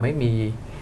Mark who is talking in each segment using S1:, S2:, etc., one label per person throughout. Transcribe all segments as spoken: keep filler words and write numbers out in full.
S1: ไม่มี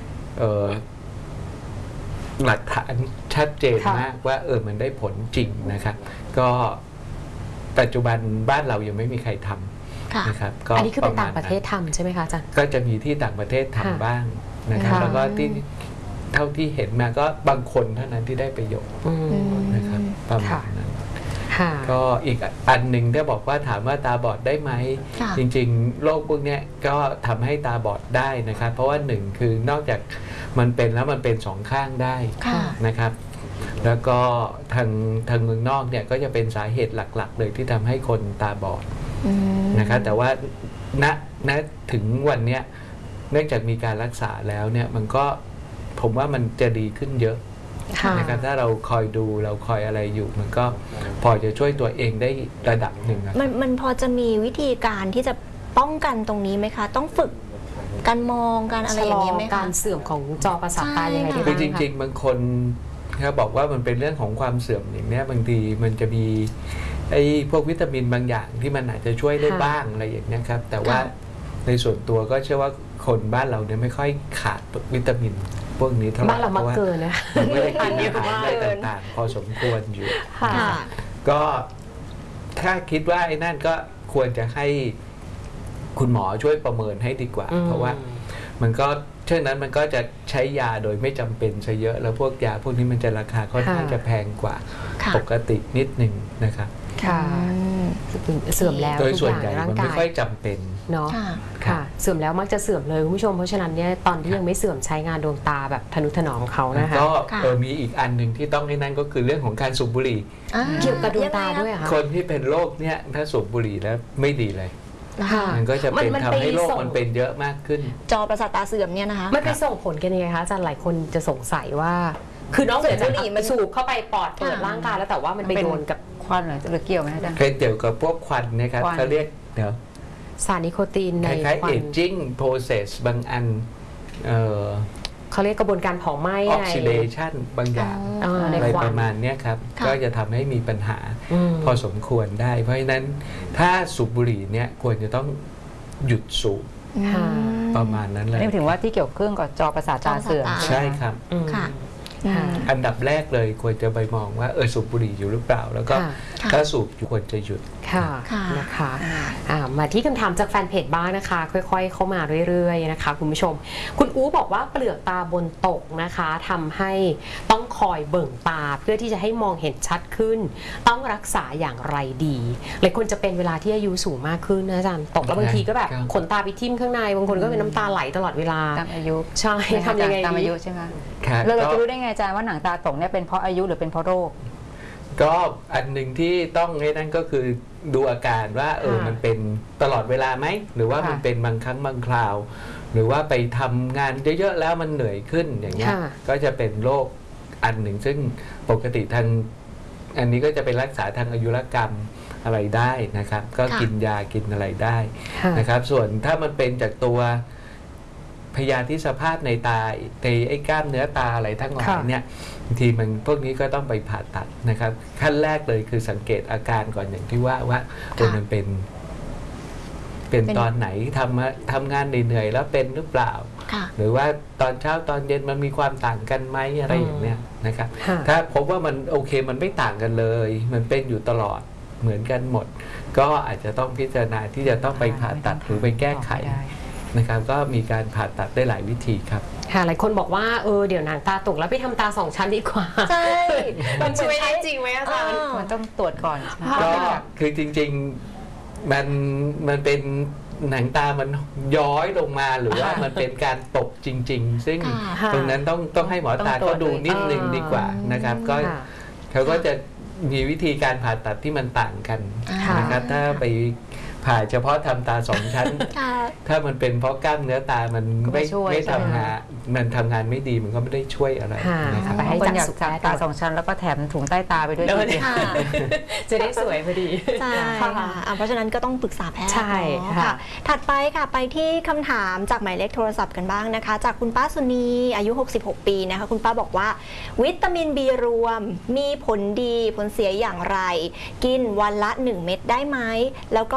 S1: หลักฐานชัดเจนมากว่าเออมันได้ผลจริงนะครับก็ปัจจุบันบ้านเรายังไม่มีใครทำนะครับก็
S2: อันนี้คือเป็นต่างประเทศทำใช่ไหมคะอาจารย์
S1: ก็จะมีที่ต่างประเทศทำบ้างนะครับแล้วก็ที่เท่าที่เห็นมาก็บางคนเท่านั้นที่ได้ประโยชน์นะครับประมาณนั้นก็อีกอันหนึ่งที่บอกว่าถามว่าตาบอดได้ไหมจริงๆโรคพวกนี้ก็ทำให้ตาบอดได้นะครับเพราะว่าหนึ่งคือนอกจากมันเป็นแล้วมันเป็นสองข้างได้นะครับแล้วก็ทางทางเมืองนอกเนี่ยก็จะเป็นสาเหตุหลักๆเลยที่ทำให้คนตาบอดนะครับแต่ว่าณณถึงวันเนี้ยเนื่องจากมีการรักษาแล้วเนี่ยมันก็ผมว่ามันจะดีขึ้นเยอะนะครับถ้าเราคอยดูเราคอยอะไรอยู่มันก็พอจะช่วยตัวเองได้ระดับหนึ่ง
S3: มันมันพอจะมีวิธีการที่จะป้องกันตรงนี้ไหมคะต้องฝึกการมองการอะไรอย่างนี้ไหมคะ
S2: การเสื่อมของจอประสาทตายังไงดี
S1: คือจริงๆบางคนเขาบอกว่ามันเป็นเรื่องของความเสื่อมอย่างนี้บางทีมันจะมีไอ้พวกวิตามินบางอย่างที่มันอาจจะช่วยได้บ้างอะไรอย่างนี้ครับแต่ว่าในส่วนตัวก็เชื่อว่าคนบ้านเราเนี่ยไม่ค่อยขาดวิตามินพวกนี้เท่าไหร่
S2: บ้านเรามักเกินนะ
S1: ไม่ได้กินอาหารอะไรต่างๆพอสมควรอยู่ก็ถ้าคิดว่าไอ้นั่นก็ควรจะให้คุณหมอช่วยประเมินให้ดีกว่าเพราะว่ามันก็เช่นนั้นมันก็จะใช้ยาโดยไม่จำเป็นซะเยอะแล้วพวกยาพวกนี้มันจะราคาค่อนข้างจะแพงกว่าปกตินิดนึงนะครับ
S2: ค่ะเสื่อมแล้ว
S1: โดยส่วนใหญ่มันไม่ค่อยจำเป็น
S2: เนาะค่ะเสื่อมแล้วมักจะเสื่อมเลยคุณผู้ชมเพราะฉะนั้นเนี่ยตอนที่ยังไม่เสื่อมใช้งานดวงตาแบบทนุถนอมเขานะคะ
S1: ก็มีอีกอันหนึ่งที่ต้องให้นั่นก็คือเรื่องของการสูบบุหรี่
S2: เกี่ยวกับดวงตาด้วยค่ะ
S1: คนที่เป็นโรคเนี่ยถ้าสูบบุหรี่แล้วไม่ดีเลยมันก็จะเป็นทำให้โรคมันเป็นเยอะมากขึ้น
S3: จอประสาทตาเสื่อมเนี่ยนะคะ
S2: มันไปส่งผลกันยังไงคะอาจารย์หลายคนจะสงสัยว่าคือนอกจากบุหรี่มันสูบเข้าไปปอดเปิดร่างกายแล้วแต่ว่ามันไปโดนกับ
S4: ควันหรือเกี่ยวไหมอาจารย์
S1: เคยเกี่ยวกับพวกควันนะครับเขาเรียกเดี๋ยว
S2: สารนิโคตินใน
S1: คล้ายๆ aging process บางอัน
S2: เขาเรียกกระบวนการเผาไหม้
S1: oxidation บางอย่างอะไรประมาณนี้ครับก็จะทำให้มีปัญหาพอสมควรได้เพราะฉะนั้นถ้าสูบบุหรี่เนี่ยควรจะต้องหยุดสูบประมาณนั้นเลย
S4: นี่ถึงว่าที่เกี่ยวเครื่องกับจอประสาทตาเสื่อม
S1: ใช่ครับอันดับแรกเลยควรจะไปมองว่าเออสูบบุหรี่อยู่หรือเปล่าแล้วก็ถ้าสูบอยู่ควรจะหยุด
S2: ค่ะนะคะมาที่คำถามจากแฟนเพจบ้างนะคะค่อยๆเข้ามาเรื่อยๆนะคะคุณผู้ชมคุณอู๋บอกว่าเปลือกตาบนตกนะคะทำให้ต้องคอยเบิ่งตาเพื่อที่จะให้มองเห็นชัดขึ้นต้องรักษาอย่างไรดีหลายคนจะเป็นเวลาที่อายุสูงมากขึ้นนะอาจารย์ตกแล้วบางทีก็แบบขนตาไปทิ่มข้างในบางคนก็เป็นน้ำตาไหลตลอดเวลา
S4: ตามอายุ
S2: ใช่ทำยังไง
S4: ตามอายุใช่ไหมเราจะรู้ได้ไงอาจารย์ว่าหนังตาตกเนี่ยเป็นเพราะอายุหรือเป็นเพราะโรค
S1: ก็อันหนึ่งที่ต้องให้นั่นก็คือดูอาการว่าเออมันเป็นตลอดเวลาไหมหรือว่ามันเป็นบางครั้งบางคราวหรือว่าไปทำงานเยอะๆแล้วมันเหนื่อยขึ้นอย่างเงี้ยก็จะเป็นโรคอันหนึ่งซึ่งปกติทางอันนี้ก็จะเป็นรักษาทางอายุรกรรมอะไรได้นะครับก็กินยากินอะไรได้นะครับส่วนถ้ามันเป็นจากตัวพยาธิสภาพในตาในไอ้กล้ามเนื้อตาอะไรทั้งหลายเนี่ยบางทีมันพวกนี้ก็ต้องไปผ่าตัดนะครับขั้นแรกเลยคือสังเกตอาการก่อนอย่างที่ว่าว่ามันเป็นเป็นตอนไหนทำทำงานเหนื่อยแล้วเป็นหรือเปล่าหรือว่าตอนเช้าตอนเย็นมันมีความต่างกันไหมอะไรอย่างเนี้ยนะครับถ้าพบว่ามันโอเคมันไม่ต่างกันเลยมันเป็นอยู่ตลอดเหมือนกันหมดก็อาจจะต้องพิจารณาที่จะต้องไปผ่าตัดหรือไปแก้ไขนะครับก็มีการผ่าตัดได้หลายวิธีครับ
S2: ค่ะหลายคนบอกว่าเออเดี๋ยวหนังตาตกแล้วไปทำตาสองชั้นดีกว่า
S3: ใช่
S2: มันช่วยได้จริงไหมอาจารย์
S4: มันต้องตรวจก่อน
S1: ก็คือจริงๆมันมันเป็นหนังตามันย้อยลงมาหรือว่ามันเป็นการตกจริงๆซึ่งตรงนั้นต้องต้องให้หมอตาเขาดูนิดนึงดีกว่านะครับก็เขาก็จะมีวิธีการผ่าตัดที่มันต่างกันนะครับถ้าไปผ่าเฉพาะทำตาสองชั้นถ้ามันเป็นเพราะกล้ามเนื้อตามันไม่ไม่ทำงานมันทำงานไม่ดีมันก็ไม่ได้ช่วยอะไรนะครับ
S4: บางคนอยากทำตาสองชั้นแล้วก็แถมถุงใต้ตาไปด้วย
S2: จะได้สวยพอดี
S3: ใช่ค่ะเพราะฉะนั้นก็ต้องปรึกษาแพทย์
S2: ใช่ค่ะ
S3: ถัดไปค่ะไปที่คำถามจากหมายเลขโทรศัพท์กันบ้างนะคะจากคุณป้าสุนีอายุหกสิบหกปีนะคะคุณป้าบอกว่าวิตามินบีรวมมีผลดีผลเสียอย่างไรกินวันละหนึ่งเม็ดได้ไหมแล้วก็แคล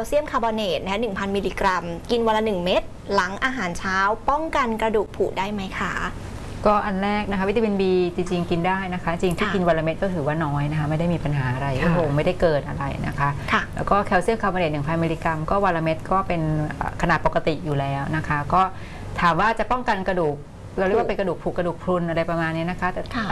S3: ลเซียมคาร์บอเนตนะคะ หนึ่งพัน มิลลิกรัม กินวันละหนึ่งเม็ดหลังอาหารเช้าป้องกันกระดูกผุได้ไหมคะ
S4: ก็อันแรกนะคะวิตามิน B จริงๆกินได้นะคะจริงที่กินวันละเม็ดก็ถือว่าน้อยนะคะไม่ได้มีปัญหาอะไรก็คงไม่ได้เกินอะไรนะคะแล้วก็แคลเซียมคาร์บอเนต หนึ่งพัน มิลลิกรัมก็วันละเม็ดก็เป็นขนาดปกติอยู่แล้วนะคะก็ถามว่าจะป้องกันกระดูกเราเรียกว่าเป็นกระดูกผุกระดูกพรุนอะไรประมาณนี้นะคะแต่